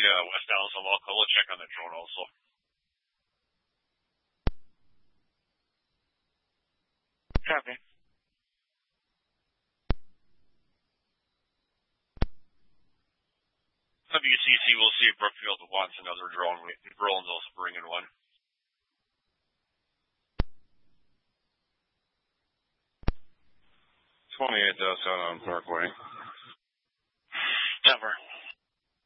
to West Dallas and we'll check on the drone also. Copy. WCC, we'll see if Brookfield wants another drone. Roland's also bringing one. $28 out on Parkway.